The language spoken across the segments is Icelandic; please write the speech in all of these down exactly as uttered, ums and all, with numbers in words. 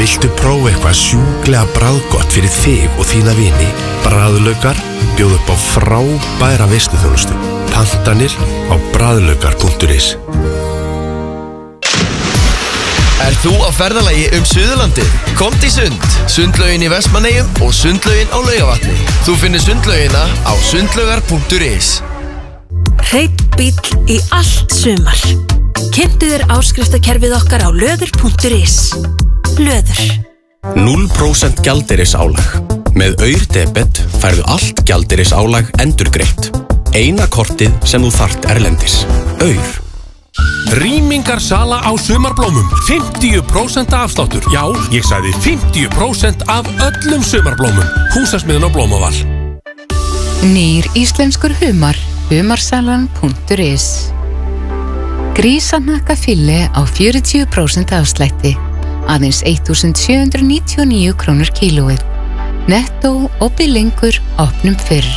Viltu prófa eitthvað sjúklega bragðgott fyrir þig og þína vini? Bragðlaukar bjóð upp á frábæra veisluþjónustu. Pantanir á bragðlaukar punktur is. Er þú á ferðalagi um Suðurlandið? Komdu í sund, sundlaugin í Vestmannaeyjum og sundlaugin á Laugarvatni. Þú finnir sundlaugina á sundlaugar punktur is. Hreinn bíll í allt sumar. Kynntu þér áskriftakerfið okkar á löður punktur is. Löður. núll prósent gjaldeyrisálag. Með Aur-debet færðu allt gjaldeyrisálag endurgreitt. Eina kortið sem þú þarft erlendis. Aur. Rýmingarsala á sumarblómum. fimmtíu prósent afsláttur. Já, ég sagði fimmtíu prósent af öllum sumarblómum. Húsasmiðan á Blómaval. Nýr íslenskur humar. Humarsalan punktur is. Grísanakka filli á fjörutíu prósent afslætti. Aðeins þúsund sjö hundruð níutíu og níu krónur kílóið. Nettó og bilengur opnum fyrr.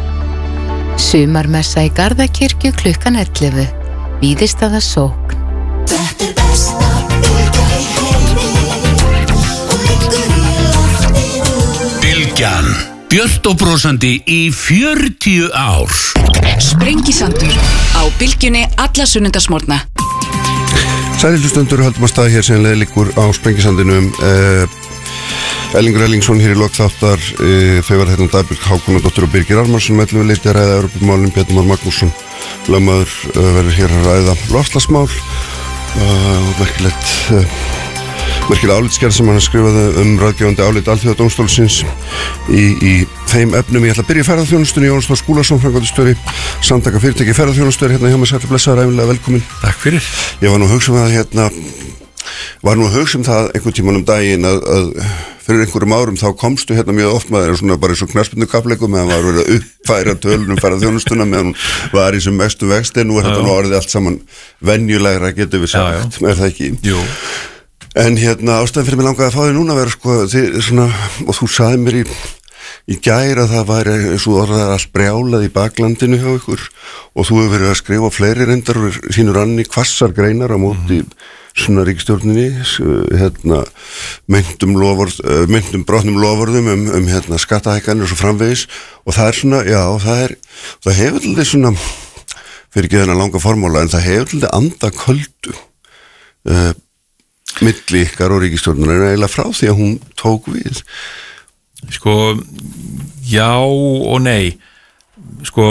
Sumarmessa í Garðakirkju klukkan ellefu. Víðistaða sókn. Þetta er besta bylgja í heimi og liggur í loftinu. Bylgjan. Björt og brosandi í fjörutíu ár. Sprengisandur á Bylgjunni alla sunnudagsmorgna. Sælilustundur höldum að staða hér sem leiðleikur á Sprengisandinum. Uh, Ellingur Ellingsson hér í lok þáttar. Uh, þau var hérna Dagbjörg Hákonardóttir og Birgir Ármannsson með ellefu leiti að ræða Evrópumálum. Bjarni Már Magnússon lögmaður uh, verður hér að ræða loftslagsmál uh, og merkilegt uh, merkilega álitsgerð sem hann skrifaði um ráðgefandi álit Alþjóðadómstólsins í, í þeim efnum. Ég ætla að byrja í ferðarþjónustunni. Jónas Þór Skúlason, framkvæmdastjóri Samtaka fyrirtækja ferðarþjónustu er hérna hjá mig. Sæll og blessaður, ævinlega velkomin. Takk fyrir. Ég var nú að hugsa um það hérna var nú að hugsa um það einhvern tímann um daginn að, að fyrir einhverjum árum þá komstu hérna mjög oft, maður er svona bara eins og knattspyrnukapleikum meðan maður verið að uppfæra tölunum ferðarþjónustuna meðan hún var í sem mestu vexti. Nú er þetta nú orðið allt saman venjulegra, getur við sagt, er það ekki? Jú. En hérna ástæðan fyrir mig langaði að fá þig núna að vera sko, þið, svona, og þú sagði mér í, í gær að það væri eins og orðað allt brjálað í baklandinu hjá ykkur og þú hefur verið að skrifa fleiri reyndar og sínur annir hvassar greinar á móti mm. svona ríkisstjórninni, hérna, meintum loford, meintum brotnum lofordum um, um hérna, skattahækkanir og svo framvegis og það er svona, já, það er, það hefur til þess svona, fyrir ekki þennan langa formúla, en það hefur til þess andaköldu uh, milli ykkar og ríkisstjórnar en eiginlega frá því að hún tók við. Sko, já og nei. Sko,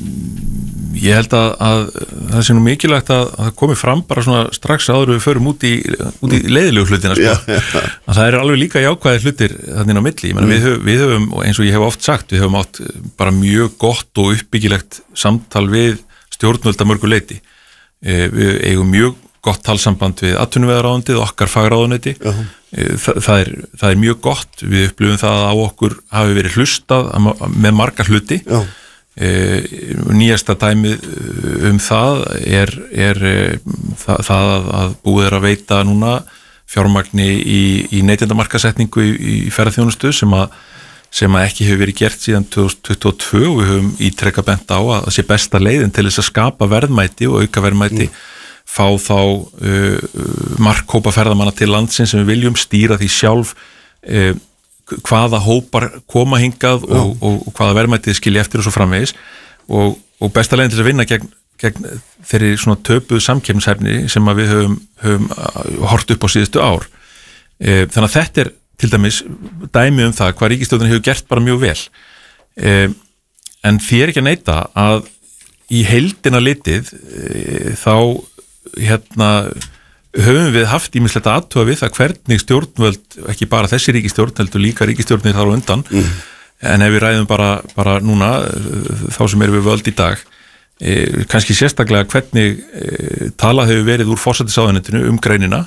ég held að, að það sé nú mikilvægt að það komi fram bara svona strax áður við förum út í, út í leiðilegu hlutina, sko. Já, já. Að það er alveg líka jákvæðir hlutir þannig á milli. Ég meina, mm. við, höf, við höfum, eins og ég hef oft sagt, við höfum átt bara mjög gott og uppbyggilegt samtal við stjórnvöld að mörgu leyti. E, við eigum mjög gott talsamband við atvinnuvegaráðuneytið, okkar fagráðuneyti. Þa, það, er, það er mjög gott, við upplifum það að á okkur hafi verið hlustað með marga hluti. E, nýjasta dæmið um það er, er það, það að búið er að veita núna fjármagni í, í neytendamarkaðssetningu í, í ferðarþjónustu sem að sem að ekki hefur verið gert síðan tvö þúsund tuttugu og tvö og við höfum ítrekað bent á að það sé besta leiðin til þess að skapa verðmæti og auka verðmæti mm. fá þá uh, markhópa ferðamanna til landsins sem við viljum stýra því sjálf uh, hvaða hópar koma hingað og, og, og hvaða verðmætið skilja eftir og svo framvegis og, og besta leiðin til að vinna gegn, gegn þeirri svona töpuð samkeppnishæfni sem að við höfum, höfum hort upp á síðustu ár. Uh, þannig að þetta er til dæmis dæmi um það hvað ríkisstjórnin hefur gert bara mjög vel. Uh, en því er ekki að neita að í heildina litið uh, þá hérna höfum við haft ýmislegt að athuga við það hvernig stjórnvöld, ekki bara þessi ríkisstjórn heldur líka ríkisstjórnir þar á undan mm. en ef við ræðum bara, bara núna þá sem erum við völd í dag e, kannski sérstaklega hvernig e, talað hefur verið úr forsætisráðuneytinu um greinina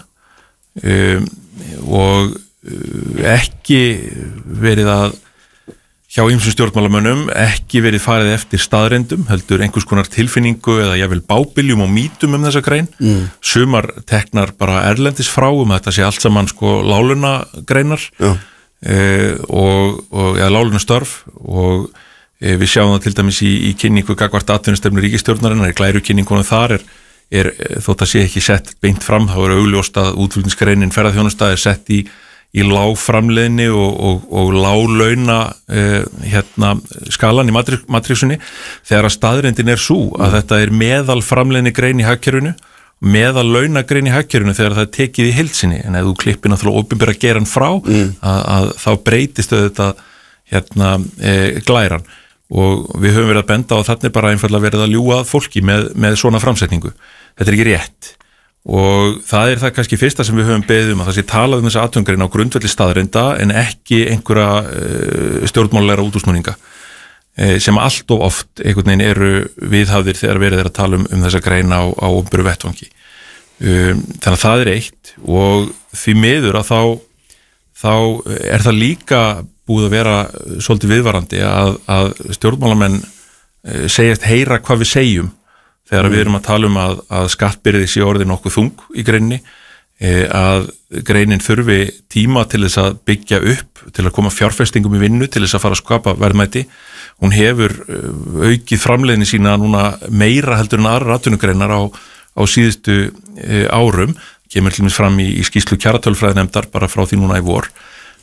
e, og ekki verið að hjá ýmsum stjórnmálamönnum ekki verið farið eftir staðreyndum, heldur einhvers konar tilfinningu eða jafnvel bábiljum og mítum um þessa grein. Mm. Sumar teknar bara erlendis frá um að þetta sé allt saman sko láluna greinar e, og, og eða láluna störf og e, við sjáum það til dæmis í, í kynningu gagnvart atvinnustefnu ríkisstjórnarinnar, í glæru kynningunum þar er, er þótt að sé ekki sett beint fram, þá er augljóst að útflutningsgreinin ferðarþjónusta er sett í í lágframleiðni og, og, og láglauna uh, hérna, skalan í matri, matríksunni þegar að staðreyndin er svo að þetta er meðal framleiðni grein í hagkerfinu, meðal launagrein í hagkerfinu þegar það er tekið í heildsinni, en ef þú klippir náttúrulega opinbera geran frá mm. að, að þá breytist þetta hérna e, glæran og við höfum verið að benda á þannig bara einfallega verið að ljúga fólki með, með svona framsetningu. Þetta er ekki rétt og það er það kannski fyrsta sem við höfum beðið um að það sé talað um þessa atvinnugrein á grundvelli staðreynda en ekki einhverja e, stjórnmálalega útúrsnúninga sem allt of oft einhvern veginn eru viðhafðir þegar verið er að tala um, um þessa grein á, á opinberu vettvangi. Um, þannig að það er eitt og því miður að þá, þá er það líka búið að vera svolítið viðvarandi að, að stjórnmálamenn segjast heyra hvað við segjum þegar mm. við erum að tala um að, að skattbyrði sé orðið nokkuð þung í greinni, að greinin þurfi tíma til þess að byggja upp, til að koma fjárfestingum í vinnu, til þess að fara að skapa verðmæti. Hún hefur aukið framleiðni sína núna meira heldur en aðrar atvinnugreinar á, á síðustu e, árum, kemur til dæmis fram í, í skýrslu kjaratölfræðinefndar bara frá því núna í vor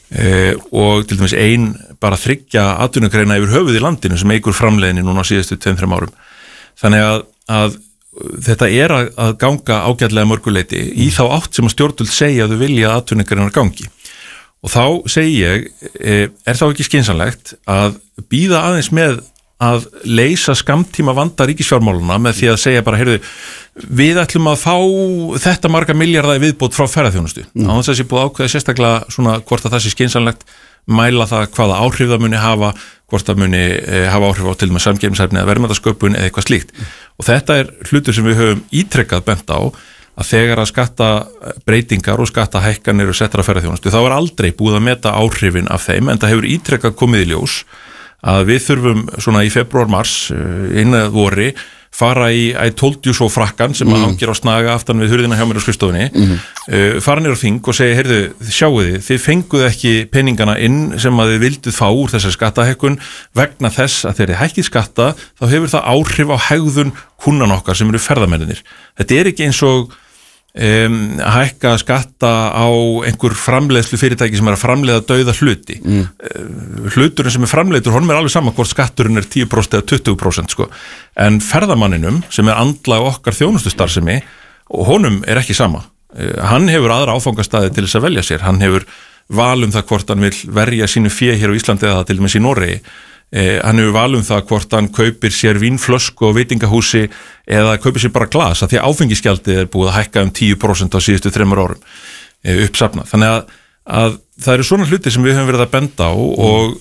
e, og til dæmis ein bara þriggja atvinnugreina yfir höfuð í landinu sem eigur framleiðni núna á síðustu tveim þrem árum. Þannig að, að þetta er að, að ganga ágætlega mörguleiti í þá átt sem að stjórnvöld segja að þau vilja að atvinnugreinar gangi. Og þá segi ég, er þá ekki skynsamlegt að bíða aðeins með að leysa skammtíma vanda ríkisfjármáluna með því að segja bara, heyrðu, við ætlum að fá þetta marga milljarða í viðbót frá ferðaþjónustu. Mm. Á þess að þessi búið ákveða sérstaklega svona hvort að það sé skynsamlegt, mæla það hvaða áhrif það muni hafa, hvort það muni eh, hafa áhrif á til og með samkeppnishæfni eða verðmætasköpun eða eitthvað slíkt. Mm. Og þetta er hlutur sem við höfum ítrekkað bent á að þegar að skatta breytingar og skatta hækkanir eru settar að ferðaþjónustu, þá er aldrei búið að meta áhrifin af þeim, en það hefur ítrekkað komið í ljós að við þurfum svona í februar mars innað vori fara í I told you so frakkan sem að hangir á snaga aftan við hurðina hjá mér á skrifstofunni, mm. uh, fara niður á þing og segja, heyrðu, sjáu þið, þið fenguð ekki peningana inn sem að þið vilduð fá úr þessar skattahækkun vegna þess að þegar þið hækkið skatta þá hefur það áhrif á hegðun kunnan okkar sem eru ferðamennir. Þetta er ekki eins og Um, að hækka skatta á einhver framleiðslu fyrirtæki sem er að framleiða dauða hluti. Mm. Uh, hluturinn sem er framleiður, honum er alveg sama hvort skatturinn er tíu prósent eða tuttugu prósent sko. En ferðamanninum sem er andlag okkar þjónustustarfsemi og honum er ekki sama. Uh, hann hefur aðra áfangastæði til þess að velja sér, hann hefur val um það hvort hann vil verja sínu fé hér á Íslandi eða til dæmis í Noregi. Eh, hann hefur val um það hvort hann kaupir sér vínflösku og veitingahúsi eða kaupir sér bara glas, að því að áfengisgjaldið er búið að hækka um tíu prósent á síðustu þremur árum eh, uppsafnað. Þannig að, að það eru svona hluti sem við höfum verið að benda á mm. og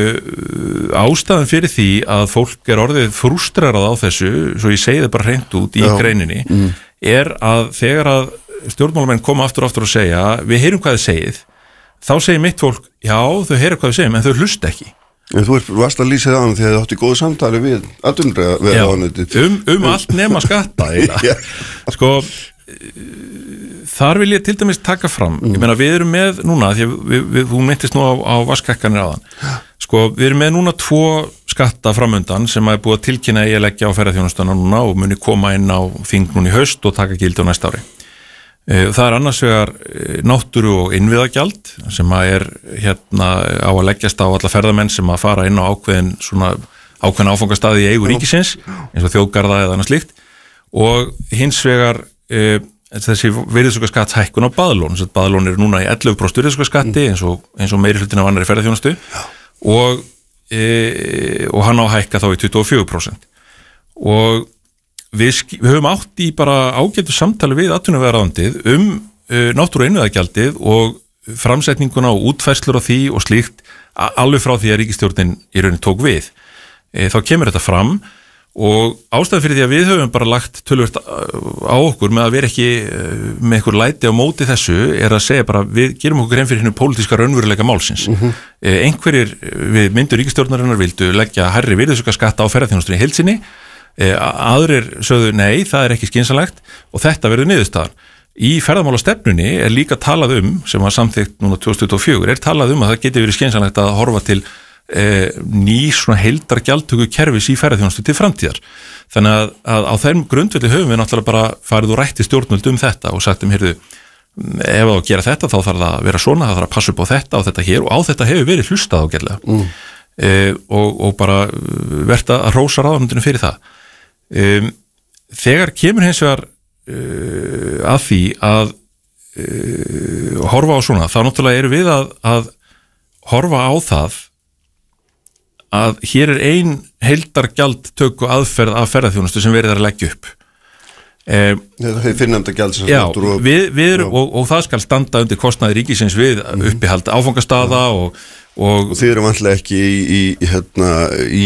uh, ástæðan fyrir því að fólk er orðið frústrerað á þessu, svo ég segi það bara hreint út í Já. greininni, mm. er að þegar að stjórnmálamenn koma aftur og aftur og segja, við heyrum hvað þið segið, þá segir mitt fólk, já, þau heyra hvað þið segjum, en þau hlusta ekki. En þú varst að lýsa það á hann þegar þið átti góð samtali við atvinnuvegaráðuneytið. Um, um allt nema skatta. Sko, þar vil ég til dæmis taka fram, mm. ég meina við erum með núna, því við, við, þú myndist nú á, á vaskekkanir áðan, sko við erum með núna tvo skatta framundan sem er búið að tilkynna í að leggja á ferðaþjónustuna núna og muni koma inn á þing núna í haust og taka gildi á næsta ári. Það er annars vegar náttúru og innviðagjald sem að er hérna á að leggjast á alla ferðamenn sem að fara inn á ákveðin svona ákveðin áfangastaði í eigu ríkisins eins og þjóðgarða eða annað slíkt og hins vegar e, þessi virðisaukaskattshækkun á baðlón, þess að baðlón er núna í ellefu prósent virðisaukaskatti eins og, eins og meiri hlutin af annarri ferðaþjónustu og, e, og hann á að hækka þá í tuttugu og fjögur prósent og Við, við höfum átt í bara ágætu samtali við atvinnuvegaráðuneytið um uh, náttúru- og innviðagjaldið og framsetninguna og útfærslur á því og slíkt alveg frá því að ríkisstjórnin í rauninni tók við. E, þá kemur þetta fram og ástæðan fyrir því að við höfum bara lagt tölvört á okkur með að vera ekki með einhver læti á móti þessu er að segja bara við gerum okkur grein fyrir hinnu pólitíska raunveruleika málsins. Mm-hmm. e, einhverjir við myndu ríkisstjórnarinnar vildu leggja hærri virðisaukaskatta á ferðaþjónustunni í heild sinni. Aðrir sögðu nei, það er ekki skynsamlegt og þetta verður niðurstaðan. Í ferðamálastefnunni er líka talað um, sem var samþykkt núna tvö þúsund tuttugu og fjögur, er talað um að það geti verið skynsamlegt að horfa til e, ný svona heildar gjaldtöku kerfis í ferðaþjónustu til framtíðar. Þannig að, að á þeim grundvelli höfum við náttúrulega bara farið og rætt í stjórnvöld um þetta og sagt um, heyrðu, ef það gera þetta þá þarf það að vera svona, það þarf að passa upp á þetta og þetta hér og á þetta hefur verið hlustað ágætlega mm. uh, og, og bara verða að rósa ráðamundinu fyrir það um, þegar kemur hins vegar uh, að því að uh, horfa á svona, þá náttúrulega eru við að, að horfa á það að hér er ein heildargjaldtöku aðferð af ferðaþjónustu sem verið er að leggja upp Um, það er finnanda gjald sem já, og, við, við erum, og, og það skal standa undir kostnaði ríkisins við mm. uppihald áfangastaða og, og, og þið eru vantilega ekki í, í, í, hérna, í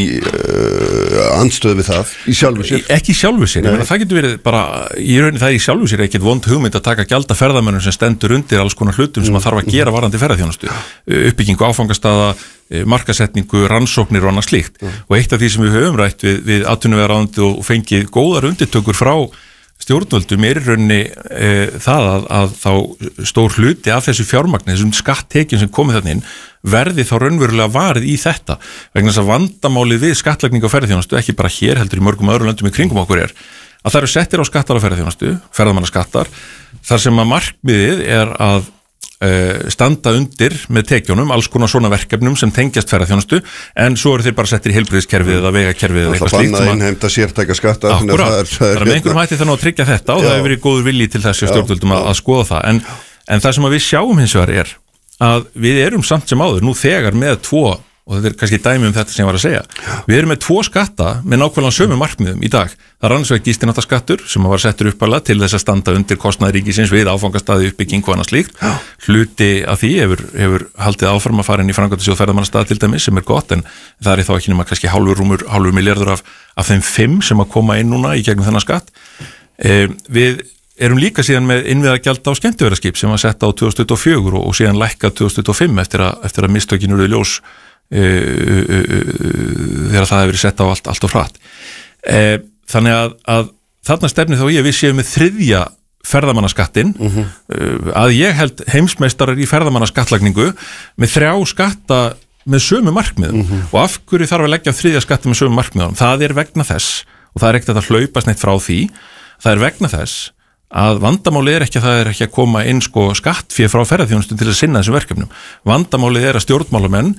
uh, andstöðu við það í sjálfu sér ekki í sjálfu sér, ég meina það getur verið bara í rauninni það er í sjálfu sér ekkert vond hugmynd að taka gjalda ferðamönnum sem stendur undir alls konar hlutum sem að þarf að gera varandi ferðaþjónustu uppbyggingu áfangastaða, markasetningu, rannsóknir og annað slíkt mm. og eitt af því sem við höfum rætt við, við atvinnuvegaráðuneytið og fengið góðar undirtökur frá stjórnvöldum er í rauninni e, það að, að þá stór hluti af þessu fjármagni, þessum skatttekjum sem komið þarna inn, verði þá raunverulega varið í þetta, vegna þess að vandamálið við skattlagningu á ferðaþjónustu, ekki bara hér heldur í mörgum öðrum löndum í kringum okkur er, að það eru settir á skattar á ferðaþjónustu, ferðamannaskattar, þar sem að markmiðið er að standa undir með tekjunum alls konar svona verkefnum sem tengjast ferðaþjónustu en svo eru þeir bara settir í heilbrigðiskerfið eða vegakerfið eða eitthvað slíkt sem að innheimta sértæka skatta akkurat, það er með einhverjum hætti þannig að tryggja þetta og það hefur verið góður vilji til þessu stjórnvöldum að, að skoða það en, en það sem að við sjáum hins vegar er að við erum samt sem áður nú þegar með tvo og þetta er kannski dæmi um þetta sem ég var að segja við erum með tvo skatta með nákvæmlega sömu markmiðum í dag það er annars vegar gistináttaskattur sem var settur uppalega til þess að standa undir kostnaði ríkisins við áfangastaði uppbygging og annað slíkt hluti af því hefur, hefur haldið áfram að fara inn í framkvæmdasjóð ferðamannastað til dæmis sem er gott en það er þá ekki nema kannski hálfur rúmur hálfur milljarður af, af þeim fimm sem að koma inn núna í gegnum þennan skatt e, við erum líka síðan með innviðagjald á skemmtiferðaskip sem var sett á tvö þúsund tuttugu og fjögur og, og síðan lækkað tvö þúsund tuttugu og fimm eftir að, eftir að mistökin urðu ljós Uh, uh, uh, þegar það hefur verið sett á allt, allt og hratt uh, þannig að, að þarna stefni þá ég við séum með þriðja ferðamannaskattin uh -huh. uh, að ég held heimsmeistarar í ferðamannaskattlagningu með þrjá skatta með sömu markmiðum uh -huh. og af hverju þarf að leggja þriðja skatti með sömu markmiðum það er vegna þess og það er ekkert að hlaupast neitt frá því það er vegna þess að vandamálið er ekki að það er ekki að koma inn sko skattfé frá ferðaþjónustu til að sinna þessum verkefnum vandamálið er að stjórnmálamenn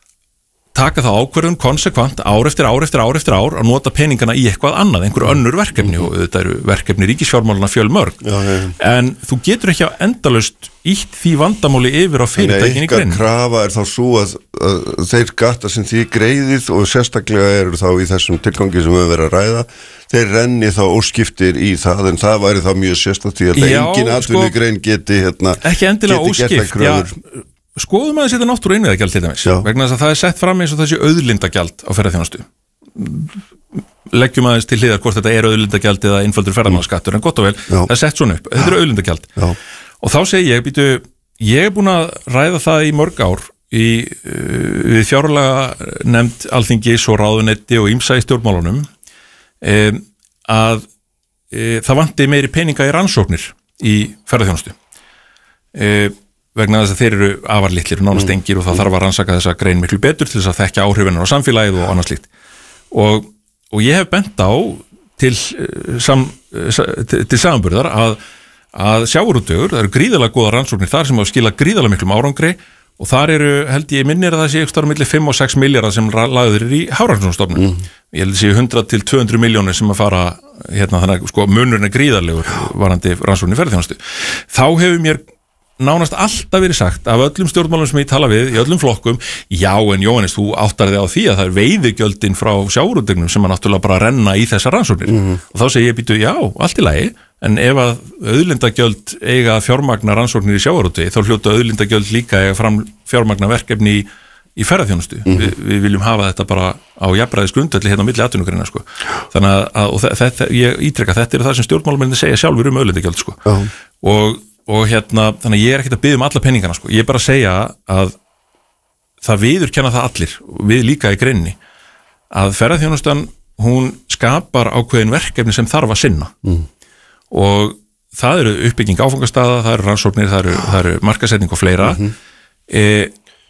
taka þá ákvörðun konsekvent ár eftir ár eftir ár eftir ár að nota peningana í eitthvað annað, einhver önnur verkefni og þetta eru verkefni ríkisfjármálana fjölmörg já, já. En þú getur ekki að endalaust ítt því vandamáli yfir á fyrirtækin í grein. Eitthvað krafa er þá svo að, að þeir skatta sem því greiðið og sérstaklega eru þá í þessum tilgangi sem við höfum verið að ræða þeir renni þá óskiptir í það en það væri þá mjög sérstaklega því að já, engin atvinnu grein geti hérna, ekki endilega óskipt, já skoðum að þetta náttúru innviðagjald til dæmis vegna þess að það er sett fram eins og þessi auðlindagjald á ferðaþjónustu leggjum aðeins til hliðar hvort þetta er auðlindagjald eða innfaldur ferðamannaskattur en gott og vel, Já. Það er sett svona upp, þetta er auðlindagjald Já. Og þá segi ég, býtu ég er búin að ræða það í mörg ár í við fjárlaga nefnd Alþingis og ráðuneyti og ýmsa í stjórnmálunum e, að e, það vanti meiri peninga í rannsóknir í ferðaþjónustu e, vegna þess að þeir eru afar litlir og nánast engir og þá þarf að rannsaka þessa grein miklu betur til þess að þekkja áhrifinnar á samfélagið og annað slíkt og, og ég hef bent á til, sam, til samanburðar að, að sjávarútvegur, það eru gríðalega góða rannsóknir þar sem á skila gríðalega miklum árangri og þar eru, held ég minnir að það sé eitthvað á milli fimm og sex milljarðar sem lagður í Hafrannsóknastofnun mm. ég held að sé hundrað til tvö hundruð milljónir sem að fara hérna þannig að sko munurinn er gríðalegur varandi rannsóknir ferðaþjónustu þá hefur mér nánast alltaf verið sagt af öllum stjórnmálum sem ég tala við, í öllum flokkum já en Jóhannes, þú áttar þig á því að það er veiðigjöldin frá sjávarútveginum sem að náttúrulega bara renna í þessar rannsóknir mm -hmm. og þá segi ég býtu, já, allt í lagi en ef að auðlindagjöld eiga fjármagna rannsóknir í sjávarútvegi þá hljóta auðlindagjöld líka eiga fram fjármagna verkefni í, í ferðaþjónustu mm -hmm. Vi, við viljum hafa þetta bara á jafnræðis grundvelli hérna á milli atvinnugreina sko. þannig að, að og þetta, ég ítreka þetta er það sem stjórnmálamenn segja sjálfur um auðlindagjöld sko. uh -huh. og og hérna, þannig að ég er ekkert að biðja um alla peningana sko, ég er bara að segja að það viðurkenna það allir við líka í greinni að ferðaþjónustan, hún skapar ákveðin verkefni sem þarf að sinna mm. og það eru uppbygging áfangastaða, það eru rannsóknir það eru, það eru markasetning og fleira mm -hmm. e,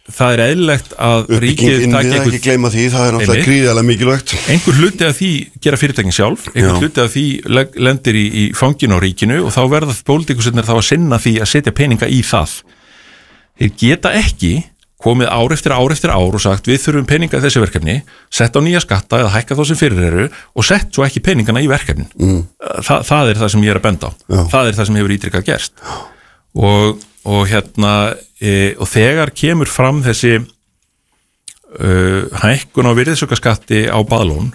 það er eðlilegt að ríkið Uppbygging innviða, ekki gleyma því, það er náttúrulega gríðarlega mikilvægt. Einhver hluti af því gera fyrirtækin sjálf, einhver Já. hluti af því leg- lendir í, í fanginu á ríkinu og þá verða pólitíkusirnir þá að sinna því að setja peninga í það. Þeir geta ekki komið ár eftir ár eftir ár og sagt við þurfum peninga í þessi verkefni, sett á nýja skatta eða hækka þá sem fyrir eru og sett svo ekki peningana í verkefnin. Mm. Þa, það er það sem ég er að benda á. Já. Það er það sem hefur ítrykkað gerst. Og, og hérna e, og þegar kemur fram þessi uh, hækkun á virðisaukaskatti á baðlón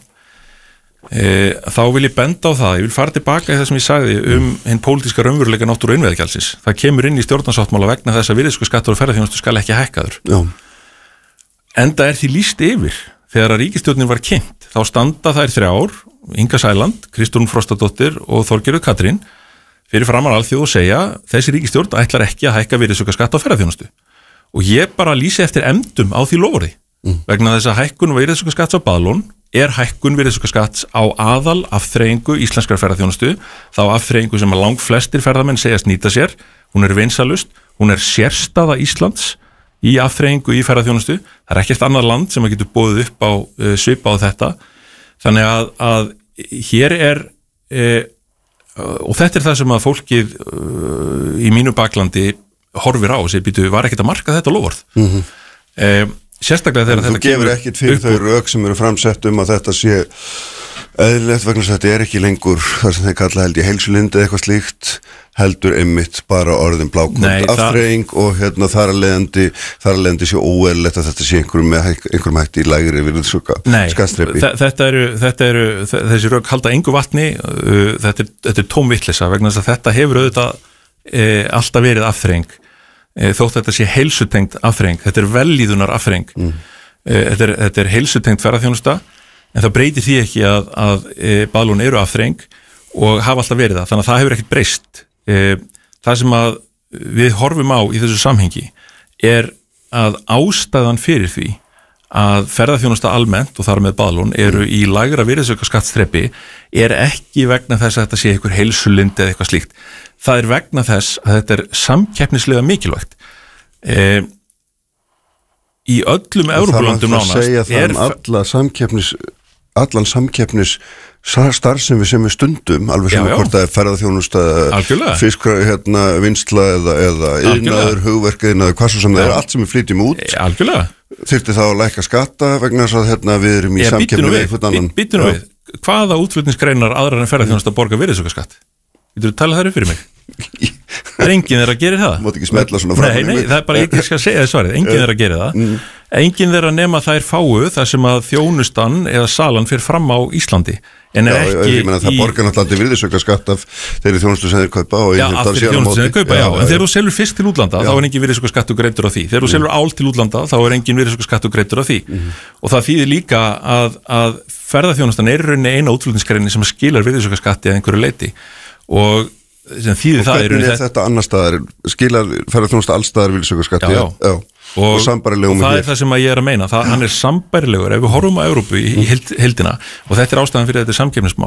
e, þá vil ég benda á það, ég vil fara tilbaka í það sem ég sagði um hinn pólitíska raunveruleika náttúru og innviðagjaldsins. Það kemur inn í stjórnarsáttmála vegna þess að virðisaukaskattur og ferðaþjónustu skal ekki hækkaður. Já. Enda er því lýst yfir þegar að ríkisstjórnin var kynnt, þá standa þær þrjár, Inga Sæland, Kristrún Frostadóttir og Þorgerður Katrín fyrir framan alþjóð og segja þessi ríkisstjórn ætlar ekki að hækka virðisaukaskatt á ferðaþjónustu. Og ég bara lýsi eftir efndum á því loforði. Mm. Vegna þess að hækkun virðisaukaskatts á baðlón er hækkun virðisaukaskatts á aðal afþreyingu íslenskrar ferðaþjónustu, þá afþreyingu sem að lang flestir ferðamenn segjast nýta sér, hún er vinsalust, hún er sérstaða Íslands í afþreyingu í ferðaþjónustu, það er ekkert annað land sem að getur boðið upp á uh, svipa á þetta, þannig að, að hér er uh, og þetta er það sem að fólkið uh, í mínu baklandi horfir á og segir, býtu, var ekkert að marka þetta loforð. Mm-hmm. uh, sérstaklega þegar þetta kemur. Þú gefur ekkert fyrir þau rök sem eru framsett um að þetta sé eðlilegt vegna þess að þetta er ekki lengur þar sem þeir kalla held í heilsulindi eða eitthvað slíkt, heldur einmitt bara orðin blákvöld afþreying það... og hérna þar að leiðandi þar að leiðandi sé óeðlilegt að þetta sé einhverjum með einhverjum hætti í lægri virðisauka skattþrepi. Þetta eru, þetta eru þessi rök halda engu vatni, uh, þetta er, þetta er tóm vitleysa vegna þess að þetta hefur auðvitað uh, alltaf verið afþreying. Þótt þetta sé heilsutengt afþreying, þetta er vellíðunar afþreying, mm. þetta er, þetta er heilsutengt ferðaþjónusta, en það breytir því ekki að, að e, baðlón eru afþreying og hafa alltaf verið það, þannig að það hefur ekkert breyst. E, það sem að við horfum á í þessu samhengi er að ástæðan fyrir því að ferðaþjónusta almennt og þar með baðlón eru í lægra virðisaukaskattsþrepi er ekki vegna þess að þetta sé einhver heilsulind eða eitthvað slíkt. Það er vegna þess að þetta er samkeppnislega mikilvægt. E, í öllum Evrópulöndum nánast er... Það er að segja það um alla samkeppnis, allan samkeppnis starfsemi sem við stundum, alveg sem hvort það er ferðaþjónusta, fiskra, hérna, vinsla eða, eða yðnaður, hugverkaiðnaður, hvað svo sem það er, allt sem við flytjum út. Algjörlega. Þyrfti þá að lækka skatta vegna þess að hérna, við erum í samkeppni við eitthvað annan. Býttu nú við, hvaða útflutningsgreinar aðrar en ferðaþjónusta borga virðisaukaskatt? Getur þú talað þær upp fyrir mig? Það er enginn þeirra að gera það. Mátt ekki smetla svona frá. Nei, nei, það er bara ég skal segja það svarið. Enginn þeirra að gera það. Mm. Enginn þeirra nema þær fáu þar sem að þjónustan eða salan fyrir fram á Íslandi. En er já, ekki ég meina það borgar náttúrulega virðisaukaskatt af þeirri þjónustu sem þeir kaupa og já, af þeirri þjónustu sem þeir kaupa, já. En þegar þú selur fisk til útlanda, já. Þá er enginn virðisaukaskattur greiddur á því. Þegar þú selur ál til útlanda, þá er enginn virðisaukaskattur greiddur á því. Mm. Og það þýðir líka að, að ferðaþjónustan er í rauninni eina útflutningsgreinin sem skilar virðisaukaskatti að einhverju leyti. Og sem þýðir það er þetta, þetta annar staðar, skilar ferðaþjónusta allstaðar virðisaukaskatti, já, já. Já. Og, og, og það er það sem ég er að meina, það, hann er sambærilegur ef við horfum á Evrópu í, í heild, heildina og þetta er ástæðan fyrir þetta samkeppnismál.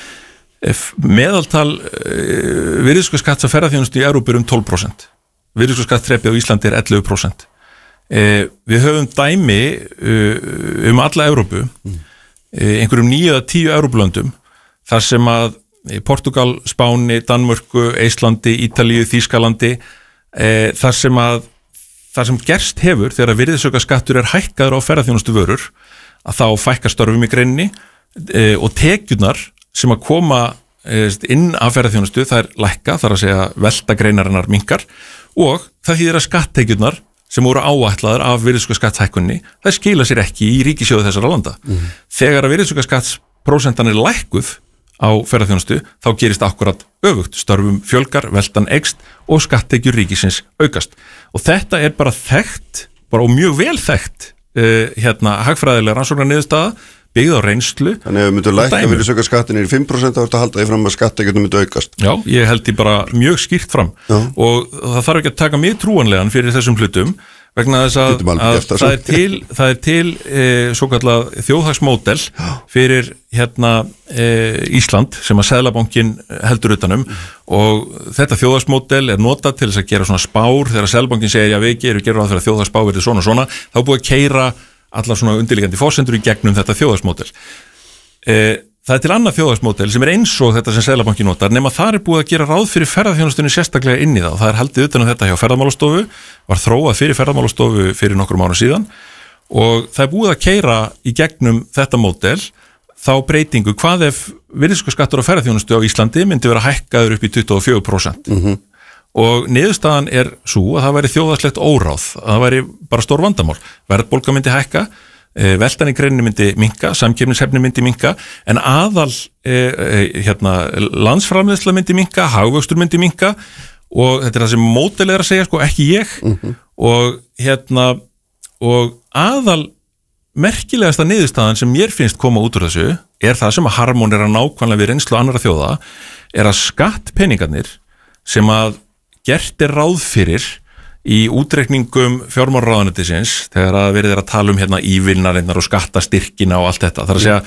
Meðaltal uh, virðisaukaskatts að ferðaþjónustu í Evrópu er um tólf prósent, virðisaukaskattsþrepið á Íslandi er ellefu prósent. Uh, við höfum dæmi uh, um alla Evrópu, uh, einhverjum níu eða tíu Evrópulöndum þar sem að Portugal, Spáni, Danmörku, Íslandi, Ítalíu, Þýskalandi e, þar sem að þar sem gerst hefur þegar virðisaukaskattur er hækkaður á ferðaþjónustu vörur að þá fækkar störfum í greininni e, og tekjurnar sem að koma e, inn af ferðaþjónustu það er lækka, þar að segja velta greinarinnar minkar og það þýðir að skatttekjurnar sem voru áætlaðar af virðisaukaskattshækkunni það skila sér ekki í ríkissjóði þessara landa. Mm. Þegar að virðisaukaskattsprósentan er lækkuð á ferðaþjónustu, þá gerist akkurat öfugt, störfum fjölgar, veltan eykst og skatttekjur ríkisins aukast. Og þetta er bara þekkt, bara og mjög vel þekkt uh, hérna hagfræðilega rannsóknar niðurstaða, byggð á reynslu. Þannig að við myndum lækka virðisaukaskattin í fimm prósent þá er þetta að halda því fram að skatttekjurnar myndu aukast. Já, ég held því bara mjög skýrt fram. Já. Og það þarf ekki að taka mig trúanlegan fyrir þessum hlutum vegna þess að, að það er til, það er til e, svo kallað þjóðhagsmódel fyrir hérna e, Ísland sem að Seðlabankinn heldur utanum mm. og þetta þjóðhagsmódel er notað til þess að gera svona spár þegar Seðlabankinn segir já við gerum, gerum ráð fyrir að þjóðhagsspá verði svona og svona, þá er búið að keyra allar svona undirliggjandi forsendur í gegnum þetta þjóðhagsmódel. E, Það er til annað þjóðhagsmódel sem er eins og þetta sem Seðlabanki notar, nema þar er búið að gera ráð fyrir ferðaþjónustunni sérstaklega inn í það og það er haldið utan um þetta hjá ferðamálastofu, var þróað fyrir ferðamálastofu fyrir nokkrum árum síðan og það er búið að keyra í gegnum þetta módel þá breytingu hvað ef virðisaukaskattur á ferðaþjónustu á Íslandi myndi vera hækkaður upp í tuttugu og fjögur prósent mm-hmm. og niðurstaðan er svo að það væri þjóðhagslegt óráð, að það væri bara stór vandamál, verðbólga myndi hækka veltan í greininu myndi minka, samkeppnishæfni myndi minka, en aðal e, e, hérna, landsframleiðsla myndi minka, hagvöxtur myndi minka og þetta er það sem módel er að segja, sko, ekki ég mm-hmm. og hérna og aðal merkilegasta niðurstaðan sem mér finnst koma út úr þessu er það sem að harmonera nákvæmlega við reynslu annarra þjóða, er að skattpeningarnir sem að gert er ráð fyrir í útreikningum fjármálaráðuneytisins þegar að verið er að tala um hérna ívilnarinnar og skattastyrkina og allt þetta. Það er að segja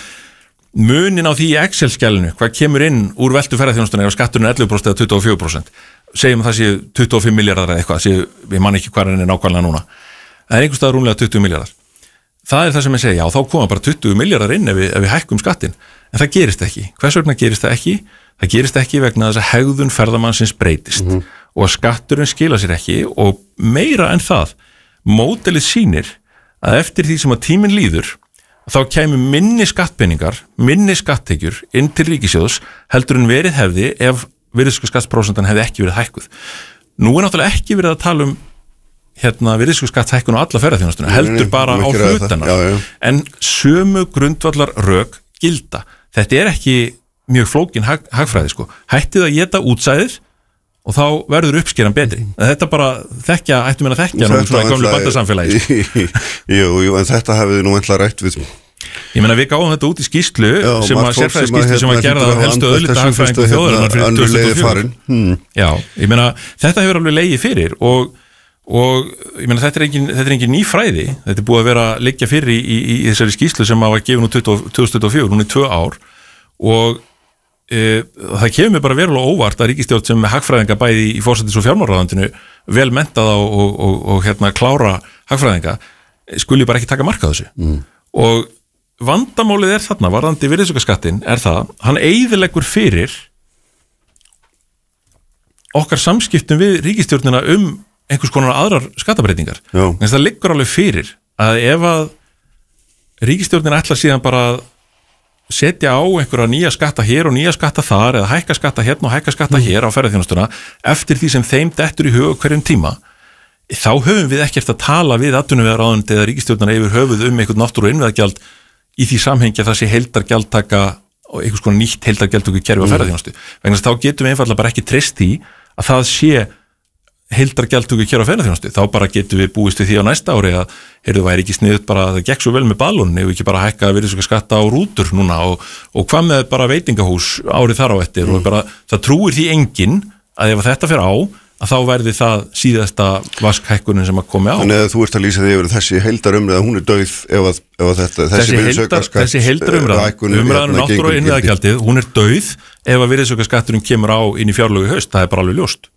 munin á því í Excel-skjalinu, hvað kemur inn úr veltu ferðaþjónustunni ef skatturinn er ellefu prósent eða tuttugu og fjögur prósent. Segjum að það séu tuttugu og fimm milljarðar eða eitthvað, séu, ég man ekki hvað hann er nákvæmlega núna. Það er einhvers staðar rúmlega tuttugu milljarðar. Það er það sem ég segja, já þá koma bara tuttugu milljarðar inn ef við, ef við hækkum skattin. En það gerist ekki. Hvers vegna gerist það ekki? Það gerist ekki vegna þess að hegðun ferðamannsins breytist mm-hmm. og að skatturinn skila sér ekki og meira en það, módelið sýnir að eftir því sem að tíminn líður þá kæmu minni skattpeningar, minni skattekjur inn til ríkissjóðs heldur en verið hefði ef virðisaukaskattsprósentan hefði ekki verið hækkuð. Nú er náttúrulega ekki verið að tala um hérna virðisaukaskattshækkun á alla ferðaþjónustuna, heldur bara á hlutana, já, já. En sömu grundvallar rök gilda. Þetta er ekki mjög flókin hag, hagfræði sko. Hættið að éta útsæðið og þá verður uppskeran betri. En þetta bara þekkja, ættum við að þekkja nú svona í gamlu bandasamfélagi sko. Jú, jú, en þetta hefði nú ætla rætt við. Ég meina við gáum þetta út í skýrslu já, sem að sérfræði skýrslu sem að gerða á helstu auðlindahagfræðingu þjóðarinnar fyrir tvö þúsund og fjögur. Hmm. Já, ég meina þetta hefur alveg legið fyrir og, og ég meina þetta er engin, þetta er engin ný fræði. Þetta er búið að vera að liggja fyrir í, í, í þessari skýrslu sem að var gefin úr tvö þúsund tuttugu og fjögur, hún er tvö ár og e, það kemur mér bara verulega óvart að ríkisstjórn sem með hagfræðinga bæði í forsætis- og fjármálaráðuneytinu vel menntaða og, og, og, og hérna klára hagfræðinga skuli bara ekki taka mark á þessu mm. og vandamálið er þarna varðandi virðisaukaskattinn er það, hann eyðileggur fyrir okkar samskiptum við ríkisstjórnina um einhvers konar aðrar skattabreitingar en það liggur alveg fyrir að ef að ríkisstjórnina ætla síðan bara að setja á einhverja nýja skatta hér og nýja skatta þar eða hækka skatta hérna og hækka skatta mm. hér á ferðaþjónustuna eftir því sem þeim dettur í hug hverjum tíma þá höfum við ekkert að tala við atvinnuvegaráðuneytið eða ríkisstjórnina yfir höfuð um einhvern náttúru- og innviðagjald í því samhengi að það sé heildargjaldtaka og einhvers konar nýtt heildargjaldtöku kerfi á ferðaþjónustu vegna þess að þá getum við einfaldlega bara ekki treyst því að það sé heildargjaldtöku kerfi á ferðaþjónustu þá bara getum við búist við því á næsta ári að heyrðu væri ekki sniðut bara að það gekk svo vel með balónni og ekki bara hækka virðisaukaskatta á rútur núna og, og hvað með bara veitingahús árið þar á eftir mm. og bara það trúir því enginn að ef þetta fer á að þá verði það síðasta vaskhækkunin sem að komi á. Þannig að þú ert að lýsa því yfir þessi heildarumræða, hún er dauð ef að, ef að þetta, þessi virðisaukaskatt þessi heildarumræða, umræðan um náttúru og innviðagjaldið, hún er dauð ef að virðisaukaskatturinn kemur á inn í fjárlögu í haust, það er bara alveg ljóst.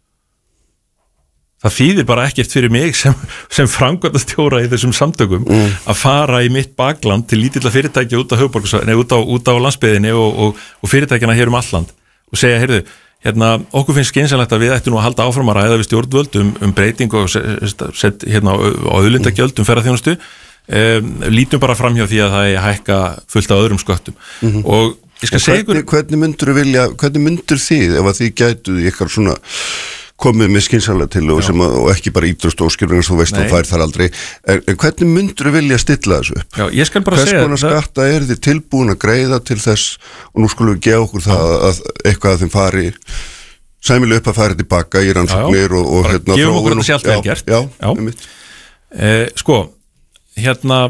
Það þýðir bara ekkert fyrir mig sem, sem framkvæmdastjóra í þessum samtökum mm. að fara í mitt bakland til lítilla fyrirtækja út á höfuðborgarsvæðinu, nei, út á, út á landsbyggðinni og, og, og fyrirtækjana hér um alland og segja, heyrðu, hérna, okkur finnst skynsamlegt að við ættum nú að halda áfram að ræða við stjórnvöld um, um breytingu og set hérna á auðlindagjöld um ferðaþjónustu, um, lítum bara fram hjá því að það er hækka fullt af öðrum sköttum mm-hmm. og ég skal segja ykkur... Hvernig myndur vilja, hvernig myndur þið ef að þið gætu ykkar svona komið með skynsamlega til og, sem að, og ekki bara ídrust og skilur eins og þú veist og fær þar aldrei en, en hvernig myndur þú vilja stilla þessu upp? Já, ég skal bara segja hvers konar skatta er þið tilbúin að greiða til þess og nú skulum við gefa okkur það að, að eitthvað að þeim fari sæmilega upp að fara tilbaka í rannsóknir og, og hérna gefum okkur þetta sjálft vel gert já, já. Eh, sko hérna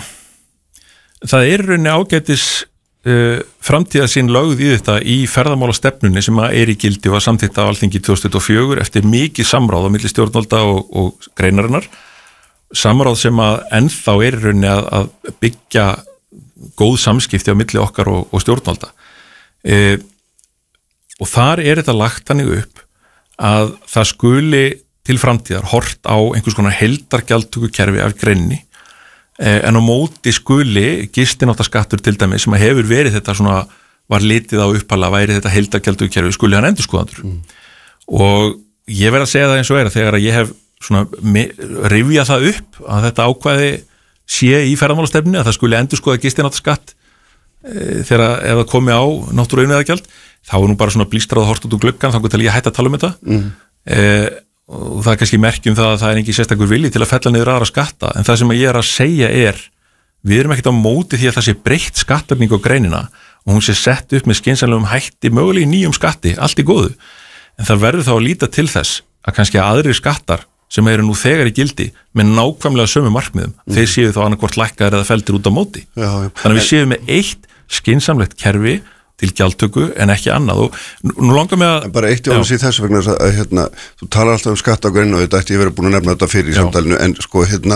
það er rauninni ágætis Uh, framtíðasín lögð í þetta í ferðamálastefnunni sem að er í gildi og að samþykta á Alþingi tvö þúsund tuttugu og fjögur eftir mikið samráð á milli stjórnvalda og, og greinarinnar samráð sem að ennþá er í rauninni að, að byggja góð samskipti á milli okkar og, og stjórnvalda e, og þar er þetta lagt þannig upp að það skuli til framtíðar hort á einhvers konar heildargjaldtökukerfi af greininni e, en á móti skuli gistináttaskattur til dæmis sem að hefur verið þetta svona var litið á upphalla væri þetta heildargjaldtökukerfi skuli hann endurskoðandur mm. og ég verð að segja það eins og er að þegar að ég hef svona rifja það upp að þetta ákvæði sé í ferðamálastefninu að það skuli endurskoða gistináttaskatt e, þegar ef það komi á náttúruauðniðargjald þá er nú bara svona blístrað hort út um gluggan þá til ég hætti að tala um þetta mm. e, og það er kannski merkjum það að það er ekki sérstakur vilji til að fella niður aðra skatta en það sem ég er að segja er við erum ekkert á móti því að það sé breytt skattlagning á greinina og hún sé sett upp með skynsamlegum hætti mögulega í nýjum skatti, allt í góðu en það verður þá að líta til þess að kannski aðrir skattar sem eru nú þegar í gildi með nákvæmlega sömu markmiðum, mm. þeir séu þá annarkvort lækkaðir eða feldir út á móti. Já, já. Þannig að við séum með eitt skynsamlegt kerfi til gjaldtöku en ekki annað og nú langar mig að... Bara eitt í orðins í þessu vegna að, að hérna, þú talar alltaf um skattagrein og þetta ætti ég verið búin að nefna þetta fyrir í samtalinu en sko hérna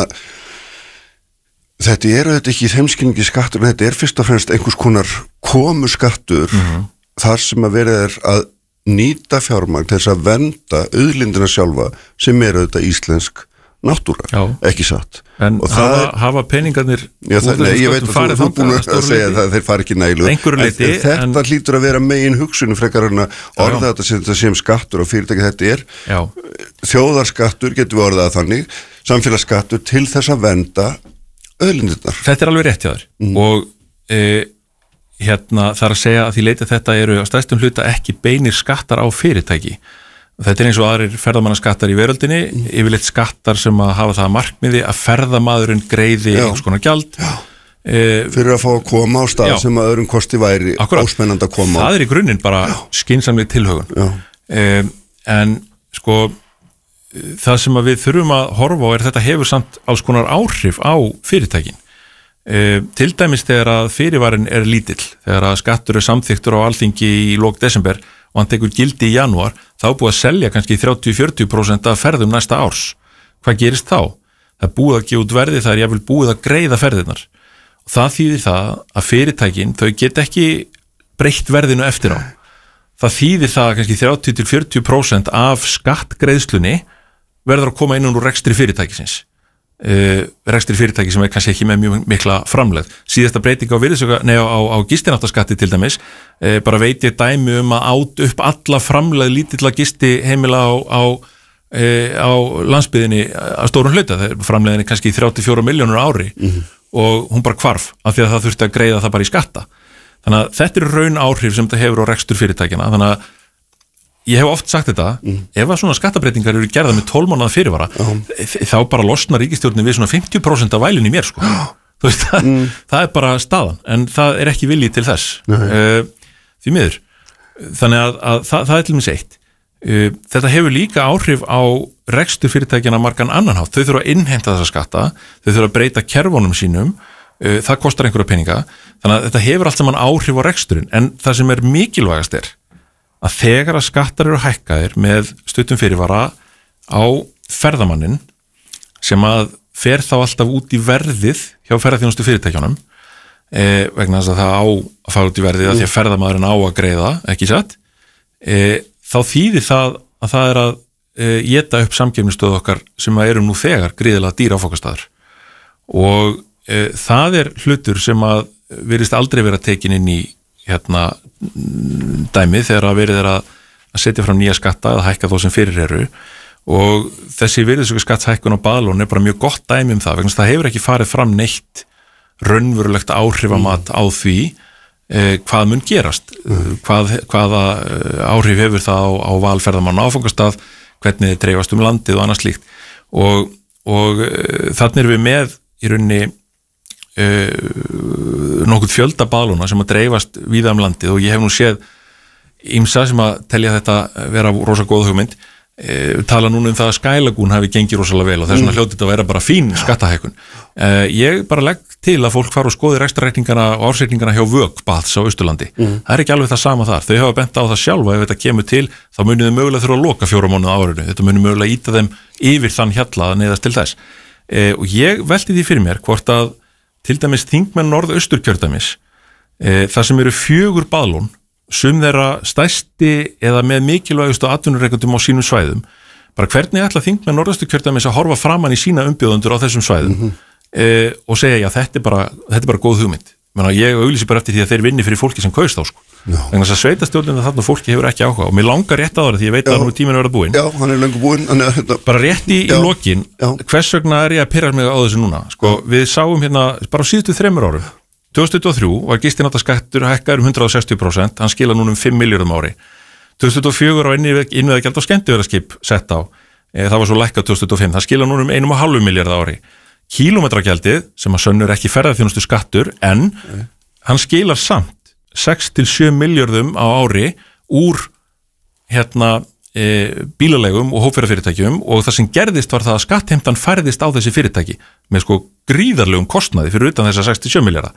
þetta er auðvitað ekki þeimskilningi skattur en þetta er fyrst og fremst einhvers konar komuskattur mm-hmm. þar sem að verið er að nýta fjármagn til þess að vernda auðlindina sjálfa sem er auðvitað íslensk náttúra, já. Ekki satt en hafa, er, hafa peningarnir já, það, nei, ég veit að þú er búin að segja að þeir fari ekki nælu en liti, þetta en... hlýtur að vera megin hugsunum frekar en að orða já, þetta sem þetta sem skattur og fyrirtæki þetta er já. Þjóðarskattur getur við orðað þannig samfélagsskattur til þess að vernda auðlindirnar. Þetta er alveg rétt hjá þér mm. og e, hérna þar að segja að því leita þetta eru á stærstum hluta ekki beinir skattar á fyrirtæki. Þetta er eins og aðrir ferðamannaskattar í veröldinni, mm. yfirleitt skattar sem að hafa það að markmiði að ferðamaðurinn greiði einhvers konar gjald. E, Fyrir að fá að koma á stað já. Sem að öðrum kosti væri akkurat. Óspennandi að koma á. Það er í grunninn bara skynsamleg tilhögun. E, en sko það sem að við þurfum að horfa á er þetta hefur samt alls konar áhrif á fyrirtækin. E, til dæmis þegar að fyrirvarin er lítill, þegar að skattur er samþyktur á Alþingi í lok desember og hann tekur gildi í janúar, þá búið að selja kannski þrjátíu til fjörutíu prósent af ferðum næsta árs. Hvað gerist þá? Það er búið að gefa út verði, það er jafnvel búið að greiða ferðirnar. Og það þýðir það að fyrirtækin, þau get ekki breytt verðinu eftir á. Það þýðir það að kannski þrjátíu til fjörutíu prósent af skattgreiðslunni verður að koma inn úr rekstri fyrirtækisins. Uh, rekstri fyrirtæki sem er kannski ekki með mjög mikla framlegð. Síðasta breyting á virðisauka, nei á, á gistináttaskatti til dæmis, uh, bara veit ég dæmi um að át upp alla framlegð lítilla gisti heimila á, á, uh, á landsbyðinni að stórum hluta, framlegðinni kannski þrjátíu til fjórar milljónur ári mm-hmm. og hún bara hvarf af því að það þurfti að greiða það bara í skatta. Þannig að þetta eru raun áhrif sem þetta hefur á rekstur fyrirtækina, þannig að ég hef oft sagt þetta, mm. ef að svona skattabreitingar eru gerða með tólf mánaða fyrirvara, uh-huh. þá bara losna ríkisstjórnin við svona fimmtíu prósent af vælunni í mér, sko. Þú veist, það, mm. það er bara staðan, en það er ekki viljið til þess. Uh, því miður. Þannig að, að það, það er til mér seitt. Uh, þetta hefur líka áhrif á rekstur fyrirtækjana margan annan hátt. Þau þurfa að innheimta þessa skatta, þau þurfa að breyta kerfunum sínum, uh, það kostar einhverja peninga, þannig að þetta hefur allt saman áhrif á reksturinn, en það sem er mikilvægast er að þegar að skattar eru hækkaðir með stuttum fyrirvara á ferðamannin sem að fer þá alltaf út í verðið hjá ferðaþjónustu fyrirtækjunum e, vegna þess að það á að fara út í verðið að því að ferðamaðurinn á að greiða, ekki satt, e, þá þýðir það að það er að e, éta upp samkeppnisstöðu okkar sem að eru nú þegar gríðilega dýr áfangastæður og e, það er hlutur sem að virðist aldrei vera tekin inn í hérna dæmi þegar að verið er að, að setja fram nýja skatta eða hækka þó sem fyrir eru og þessi virðisauka skattshækkun á baðlón er bara mjög gott dæmi um það vegna það hefur ekki farið fram neitt raunverulegt áhrifamat á því eh, hvað mun gerast mm. hvað, hvaða áhrif hefur það á, á valferðamann áfangastað hvernig þið dreifast um landið og annað slíkt og, og eh, þannig er við með í rauninni Uh, nokkuð fjölda baðlóna sem að dreifast víða um landið og ég hef nú séð ýmsa sem að telja þetta vera rosa góð hugmynd uh, tala núna um það að Skylagún hafi gengið rosalega vel og þess vegna mm. hljóti þetta að vera bara fín skattahækkun uh, ég bara legg til að fólk fara og skoði rekstrarreikningana og ársreikningana hjá Vökbaðs á Austurlandi mm. það er ekki alveg það sama þar, þau hafa bent á það sjálfa ef þetta kemur til, þá munið þau mögulega þurfa að loka fjóra mánuð á árinu, þetta munið mögulega íta þeim yfir þann hjalla að neyðast til þess e, og ég velti því fyrir mér hvort að til dæmis þingmenn norðausturkjördæmis e, þar sem eru fjögur baðlón, sum þeirra stærsti eða með mikilvægustu atvinnureikundum á sínum svæðum, bara hvernig ætla þingmenn norðausturkjördæmis að horfa framan í sína umbjóðendur á þessum svæðum mm -hmm. e, og segja, já, þetta er bara, þetta er bara góð hugmynd. Menna, ég auglýsi bara eftir því að þeir vinni fyrir fólki sem kaust þá sko. Þannig að sveitastjórnina þarna fólki hefur ekki áhuga og mér langar rétt á það því ég veit já. Að nú er tíminn að vera búinn. Já, hann er löngu búinn. Þetta... Bara rétt í, í lokin, hvers vegna er ég að pirra mig á þessu núna? Sko, við sáum hérna bara á síðustu þremur árum, tvö þúsund tuttugu og þrjú var gistináttaskattur hækkaður um hundrað og sextíu prósent, hann skila núna um fimm milljörðum ári. tvö þúsund tuttugu og fjögur var innviðagjald á skemmtiferðaskip sett á, e, það var svo lækkað tvö þúsund tuttugu og fimm, það skila núna um einum og hálfu milljarð ári. Kílómetragjaldið, sem að sönnur ekki ferðarþjónustu skattur, en mm. hann skilar samt sex til sjö milljörðum á ári úr hérna e, bílalegum og hópferðarfyrirtækjum og það sem gerðist var það að skattheimtan færðist á þessi fyrirtæki með sko gríðarlegum kostnaði fyrir utan þessa sex til sjö milljarða.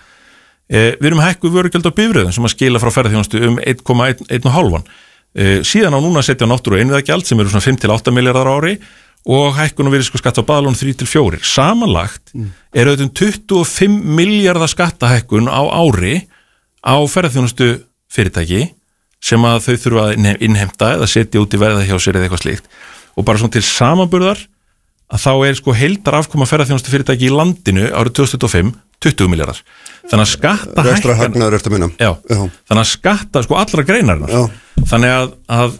E, við erum hækkuð vörugjöld á bifreiðum sem að skila frá ferðarþjónustu um eitt komma eins og hálft. E, síðan á núna að setja náttúru og innviðagjald sem eru svona fimm til átta milljarðar á ári og hækkun og virðisaukaskatt á baðlón þrjú til fjögur. Samanlagt mm. er auðvitað tuttugu og fimm milljarða skattahækkun á ári á ferðarþjónustu fyrirtæki sem að þau þurfa að innheimta eða setja út í verða hjá sér eða eitthvað slíkt og bara svona til samanburðar að þá er sko heildar afkoma ferðarþjónustu fyrirtæki í landinu árið tvö þúsund tuttugu og fimm tuttugu milljarðar. Þannig að skatta hækkan já, já. Þannig að skatta sko allra greinarinnar. Þannig að, að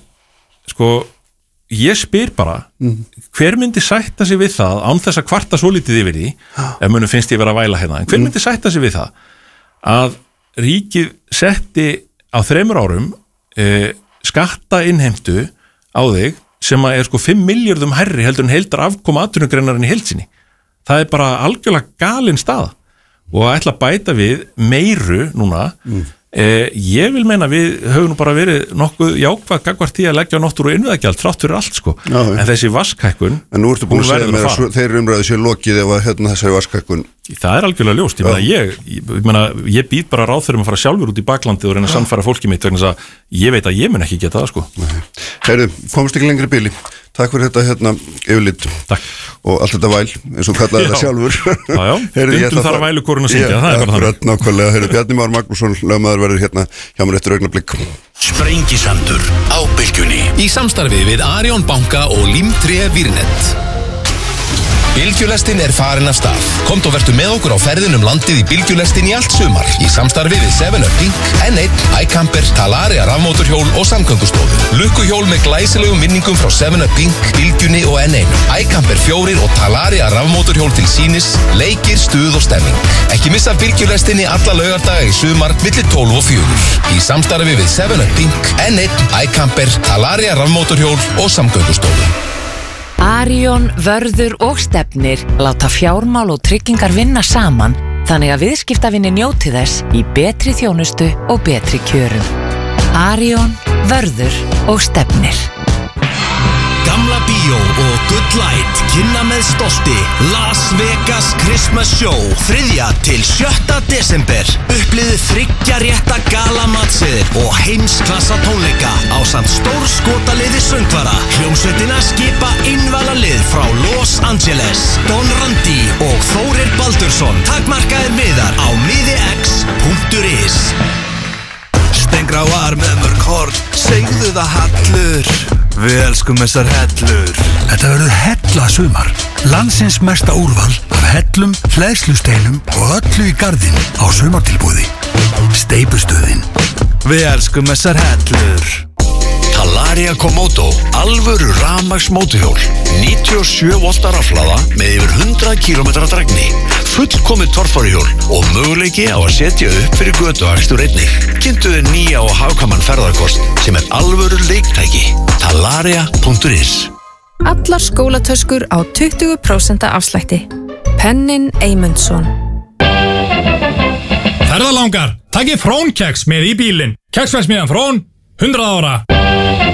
sko ég spyr bara mm. hver myndi sætta sig við það án þess að kvarta svo lítið yfir því ef munum finnst ég vera að væla hérna en hver myndi sætta sig við það að ríkið setti á þremur árum e, skatta innheimtu á þig sem að er sko fimm milljörðum hærri heldur en heildar afkoma atvinnugreinarinn í heilsinni. Það er bara algjörlega galin staða og að ætla að bæta við meiru núna mm. e, ég vil meina við höfum nú bara verið nokkuð jákvæð gagnvart því að leggja náttúru og innviðagjald þrátt fyrir allt sko já, en þessi vaskhækkun en nú ertu búin að segja mér að þeir umræðu sér lokið ef að hérna þessari vaskhækkun það er algjörlega ljóst, ég meina ég, ég, meina, ég být bara ráð fyrir að fara sjálfur út í baklandið og reyna að sannfæra fólki mitt vegna þess að ég veit að ég mun ekki geta það sko. Heyrðu, komst ekki lengri bíli. Takk fyrir þetta hérna yfirlit Takk. Og allt þetta væl eins og kallaði þetta sjálfur. Já, já, stundum þarf að vælukorun að syngja, það er bara þannig. Nákvæmlega, heyrðu, Bjarni Már Magnússon, lögmaður verður hérna hjá mér eftir augnablik. Sprengisandur á Bylgjunni í samstarfi við Arion banka og Limtré Vírnet. Bylgjulestin er farin af stað. Komt og vertu með okkur á ferðin um landið í Bylgjulestin í allt sumar í samstarfi við seven up Pink, N eitt, iCamper, Talaria rafmótorhjól og Samgöngustofu. Lukkuhjól með glæsilegum minningum frá seven up Pink, Bylgjunni og N eitt. iCamper fjórir og Talaria rafmótorhjól til sínis, leikir, stuð og stemming. Ekki missa Bylgjulestinni alla laugardaga í sumar milli tólf og fjögur. Í samstarfi við seven up Pink, N eitt, iCamper, Talaria rafmótorhjól og Samgöngustofu. Arion, Vörður og Stefnir láta fjármál og tryggingar vinna saman þannig að viðskiptavinni njóti þess í betri þjónustu og betri kjörum. Arion, Vörður og Stefnir. Gamla bíó og Good Light kynna með stolti Las Vegas Christmas Show þriðja til sjötta desember. Upplifðu þriggja rétta galamatsiðir og heimsklassa tónleika ásamt stór skotaliði söngvara. Hljómsveitina skipa innvalalið frá Los Angeles, Don Randi og Þórir Baldursson. Takmarkaðir miðar á miðix punktur is. Stengráar með mörg horn, segðu það hallur. Við elskum þessar hellur. Þetta verður hella sumar. Landsins mesta úrval af hellum, hleðslusteinum og öllu í garðinn á sumartilboði. Steypustöðin. Við elskum þessar hellur. Talaria Komodo, alvöru rafmagnsmótorhjól, níutíu og sjö volta rafhlaða með yfir hundrað kílómetra drægni, fullkomið torfæruhjól og möguleiki á að setja upp fyrir götuakstur einnig. Kynntu þér nýja og hagkvæman ferðarkost sem er alvöru leiktæki. Talaria punktur is. Allar skólatöskur á tuttugu prósent afslætti. Pennin Eymundsson. Ferðalangar, takkið Frón keks með í bílinn. Keksverksmiðjan Frón, hundrað ára.